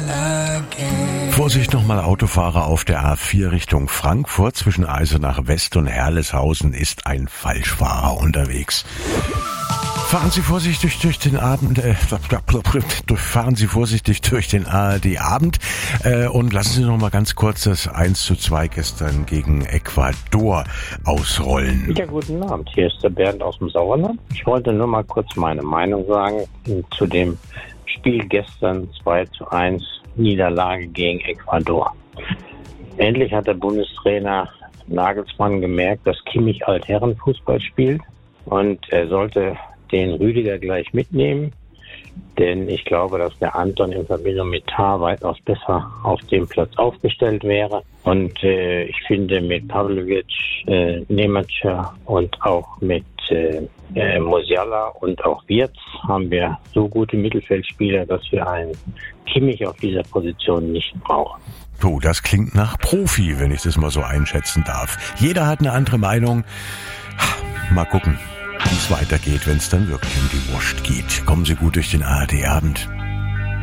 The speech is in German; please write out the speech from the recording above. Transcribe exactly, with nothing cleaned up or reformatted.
Vorsicht nochmal Autofahrer auf der A vier Richtung Frankfurt. Zwischen Eisenach West und Herleshausen ist ein Falschfahrer unterwegs. Fahren Sie vorsichtig durch den Abend, äh, fahren Sie vorsichtig durch den A R D-Abend äh, und lassen Sie noch mal ganz kurz das eins zu zwei gestern gegen Ecuador ausrollen. Ja, guten Abend. Hier ist der Bernd aus dem Sauerland. Ich wollte nur mal kurz meine Meinung sagen zu dem Spiel gestern zwei zu eins Niederlage gegen Ecuador. Endlich hat der Bundestrainer Nagelsmann gemerkt, dass Kimmich Altherrenfußball spielt und er sollte den Rüdiger gleich mitnehmen, denn ich glaube, dass der Anton in Verbindung mit Tah weitaus besser auf dem Platz aufgestellt wäre. Und äh, ich finde, mit Pavlovic, äh, Nemacher und auch mit äh, äh, Musiala und auch Wirtz haben wir so gute Mittelfeldspieler, dass wir einen Kimmich auf dieser Position nicht brauchen. Oh, das klingt nach Profi, wenn ich das mal so einschätzen darf. Jeder hat eine andere Meinung. Mal gucken, wie es weitergeht, wenn es dann wirklich um die Wurst geht. Kommen Sie gut durch den A R D-Abend.